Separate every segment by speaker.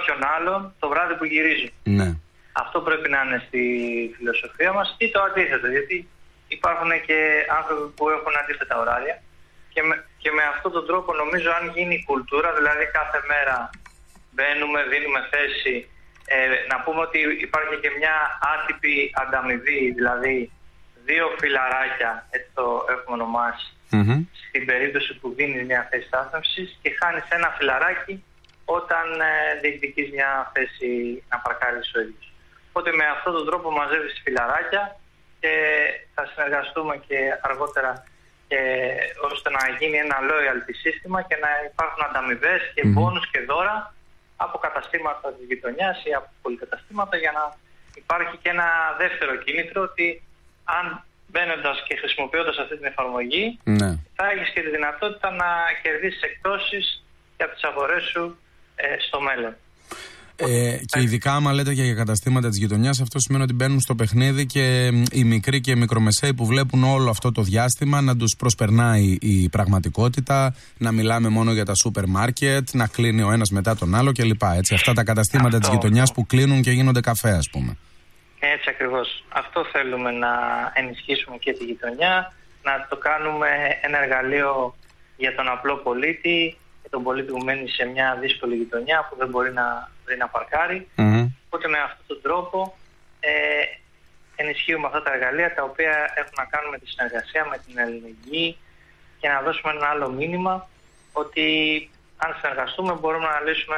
Speaker 1: κάποιον άλλον το βράδυ που γυρίζουν.
Speaker 2: Ναι.
Speaker 1: Αυτό πρέπει να είναι στη φιλοσοφία μας ή το αντίθετο, γιατί υπάρχουν και άνθρωποι που έχουν αντίθετα ωράρια και με αυτόν τον τρόπο νομίζω αν γίνει κουλτούρα, δηλαδή κάθε μέρα μπαίνουμε, δίνουμε θέση, να πούμε ότι υπάρχει και μια άτυπη ανταμοιβή, δηλαδή 2 φιλαράκια, έτσι το έχουμε ονομάσει, στην περίπτωση που δίνεις μια θέση στάθμευσης και χάνεις ένα φιλαράκι όταν διεκδικείς μια θέση να παρκάρεις ο ίδιος. Οπότε με αυτόν τον τρόπο μαζεύεις φιλαράκια και θα συνεργαστούμε και αργότερα ώστε να γίνει ένα loyalty σύστημα και να υπάρχουν ανταμοιβές και μπόνους και δώρα από καταστήματα της γειτονιάς ή από πολυκαταστήματα για να υπάρχει και ένα δεύτερο κίνητρο ότι αν μπαίνοντας και χρησιμοποιώντας αυτή την εφαρμογή θα έχεις και τη δυνατότητα να κερδίσεις εκπτώσεις και από τις αγορές σου στο μέλλον.
Speaker 2: Και ειδικά άμα λέτε και για καταστήματα της γειτονιάς, αυτό σημαίνει ότι μπαίνουν στο παιχνίδι και οι μικροί και οι μικρομεσαίοι που βλέπουν όλο αυτό το διάστημα να τους προσπερνάει η πραγματικότητα, να μιλάμε μόνο για τα σούπερ μάρκετ, να κλείνει ο ένας μετά τον άλλο κλπ. Έτσι, αυτά τα καταστήματα της γειτονιάς που κλείνουν και γίνονται καφέ, ας πούμε.
Speaker 1: Έτσι ακριβώς. Αυτό θέλουμε να ενισχύσουμε και τη γειτονιά, να το κάνουμε ένα εργαλείο για τον απλό πολίτη, για τον πολίτη που μένει σε μια δύσκολη γειτονιά που δεν μπορεί να παρκάρει. Οπότε με αυτόν τον τρόπο ενισχύουμε αυτά τα εργαλεία τα οποία έχουν να κάνουν με τη συνεργασία, με την αλληλεγγύη και να δώσουμε ένα άλλο μήνυμα ότι αν συνεργαστούμε μπορούμε να λύσουμε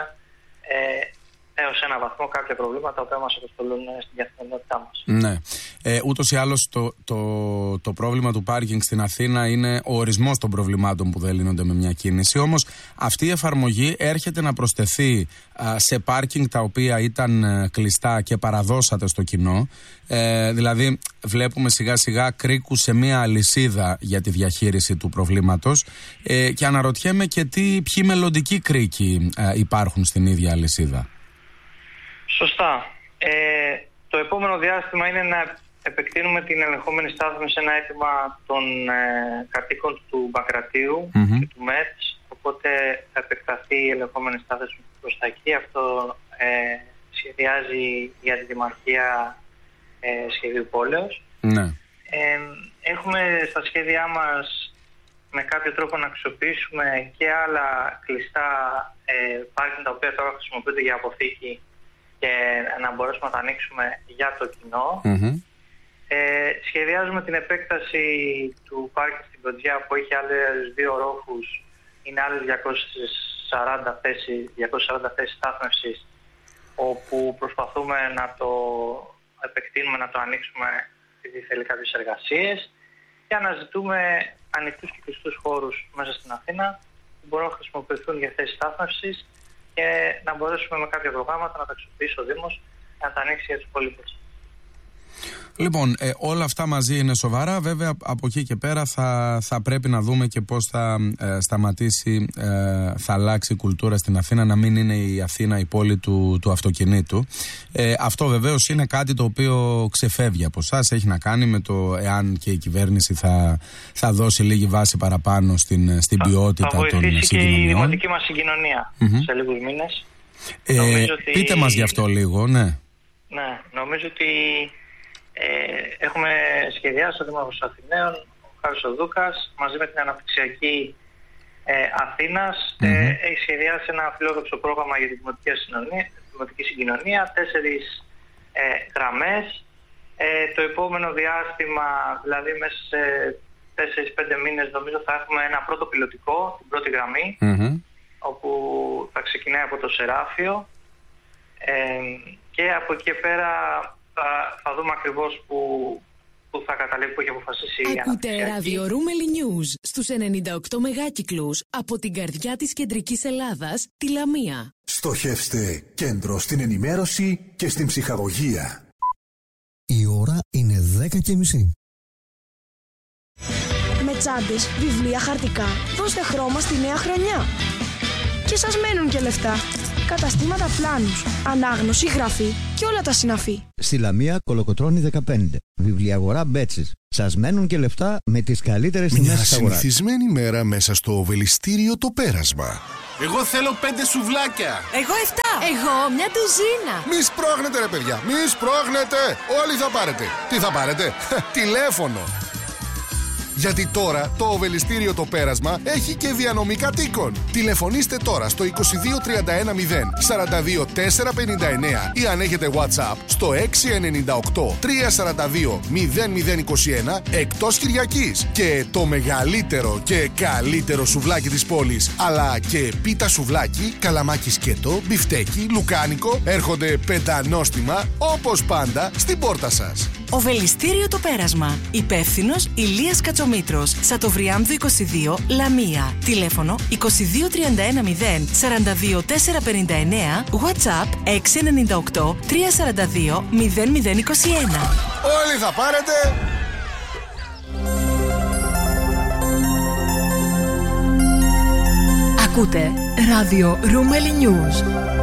Speaker 1: έως ένα βαθμό κάποια προβλήματα τα οποία μας απασχολούν στην καθημερινότητά μας.
Speaker 2: Ναι. Ούτως ή άλλως το πρόβλημα του πάρκινγκ στην Αθήνα είναι ο ορισμός των προβλημάτων που δεν λύνονται με μια κίνηση. Όμως αυτή η εφαρμογή έρχεται να προσθεθεί σε πάρκινγκ τα οποία ήταν κλειστά και παραδώσατε στο κοινό. Δηλαδή βλέπουμε σιγά σιγά κρίκους σε μια αλυσίδα για τη διαχείριση του προβλήματος και αναρωτιέμαι και ποιοι μελλοντικοί κρίκοι υπάρχουν στην ίδια αλυσίδα.
Speaker 1: Σωστά. Το επόμενο διάστημα είναι να επεκτείνουμε την ελεγχόμενη στάθμη σε ένα αίτημα των κατοίκων του Μπακρατίου και του ΜΕΤΣ. Οπότε θα επεκταθεί η ελεγχόμενη στάθμη προς τα εκεί. Αυτό σχεδιάζει για τη Δημαρχία Σχεδίου Πόλεως.
Speaker 2: Ναι.
Speaker 1: Έχουμε στα σχέδιά μας με κάποιο τρόπο να αξιοποιήσουμε και άλλα κλειστά πάρκινγκ τα οποία τώρα χρησιμοποιούνται για αποθήκη και να μπορέσουμε να τα ανοίξουμε για το κοινό. Σχεδιάζουμε την επέκταση του πάρκινγκ στην Κοντζιά που έχει άλλες 2 ρόφους, είναι άλλες 240 θέσεις στάθμευσης, όπου προσπαθούμε να το επεκτείνουμε, να το ανοίξουμε επειδή θέλει κάποιες εργασίες και αναζητούμε ανοιχτούς και κλειστούς χώρους μέσα στην Αθήνα που μπορούν να χρησιμοποιηθούν για θέσεις στάθμευσης και να μπορέσουμε με κάποια προγράμματα να τα αξιοποιήσει ο Δήμος και να τα ανοίξει για τους πολίτες.
Speaker 2: Λοιπόν, όλα αυτά μαζί είναι σοβαρά. Βέβαια, από εκεί και πέρα θα πρέπει να δούμε και πώς θα σταματήσει, θα αλλάξει η κουλτούρα στην Αθήνα, να μην είναι η Αθήνα η πόλη του αυτοκινήτου. Αυτό βεβαίως είναι κάτι το οποίο ξεφεύγει από εσάς. Έχει να κάνει με το εάν και η κυβέρνηση θα δώσει λίγη βάση παραπάνω στην ποιότητα των συγκοινωνιών. Θα βοηθήσει και η
Speaker 1: δημοτική μας συγκοινωνία σε λίγους μήνες.
Speaker 2: Πείτε μας γι' αυτό λίγο, ναι.
Speaker 1: Ναι, νομίζω ότι έχουμε σχεδιάσει ο Δήμαρχος Αθηναίων, ο Χάρης ο Δούκας, μαζί με την Αναπτυξιακή Αθήνας, έχει σχεδιάσει ένα φιλόδοξο πρόγραμμα για τη δημοτική συγκοινωνία, 4 γραμμές. Το επόμενο διάστημα, δηλαδή μέσα σε 4-5 μήνες, νομίζω θα έχουμε ένα πρώτο πιλωτικό, την πρώτη γραμμή, όπου θα ξεκινάει από το Σεράφιο και από εκεί πέρα θα δούμε ακριβώς που θα καταλήγει, που έχει αποφασίσει η Αναπτυξιακή.
Speaker 3: Ακούτε ραδιορούμελη News στους 98 μεγάκυκλους από την καρδιά της κεντρικής Ελλάδας, τη Λαμία.
Speaker 4: Στοχεύστε κέντρο στην ενημέρωση και στην ψυχαγωγία.
Speaker 5: Η ώρα είναι 10:30.
Speaker 6: Με τσάντες, βιβλία, χαρτικά, δώστε χρώμα στη νέα χρονιά. Και σας μένουν και λεφτά. καταστήματα πλάνους, ανάγνωση, γραφή και όλα τα συναφή.
Speaker 5: Στη Λαμία Κολοκοτρώνη 15. Βιβλιαγορά Μπέτσης. Σας μένουν και λεφτά με τις καλύτερες τιμές της αγοράς.
Speaker 7: Μια συνηθισμένη μέρα μέσα στο Οβελιστήριο Το Πέρασμα.
Speaker 8: Εγώ θέλω 5 σουβλάκια.
Speaker 3: Εγώ 7. Εγώ μια ντουζίνα.
Speaker 7: Μη σπρώχνετε ρε παιδιά, μη σπρώχνετε. Όλοι θα πάρετε. Τι θα πάρετε? Τηλέφωνο. Γιατί τώρα το Οβελιστήριο Το Πέρασμα έχει και διανομή κατοίκων. Τηλεφωνήστε τώρα στο 22 31 0 42 459 ή αν έχετε WhatsApp στο 698 342 0021 εκτός Κυριακής. Και το μεγαλύτερο και καλύτερο σουβλάκι της πόλης, αλλά και πίτα σουβλάκι, καλαμάκι σκέτο, μπιφτέκι, λουκάνικο έρχονται πεντανόστιμα όπως πάντα στην πόρτα σας.
Speaker 3: Οβελιστήριο Το Πέρασμα. Υπεύθυνος Ηλίας Κατσομήτρος. Σατοβριάμδου 22, Λαμία. Τηλέφωνο 22 31 0 42 459. WhatsApp 698 342 0021.
Speaker 7: Όλοι θα πάρετε.
Speaker 3: Ακούτε ράδιο Ρούμελι News.